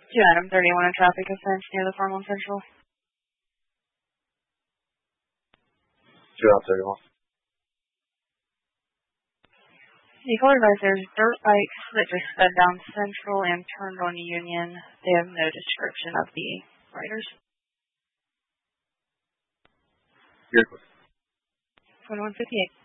2 Item 31, a traffic offense near the farm on Central. 2 Item 31. The caller advised there's dirt bikes that just sped down Central and turned on Union. They have no description of the riders. Here. 2158.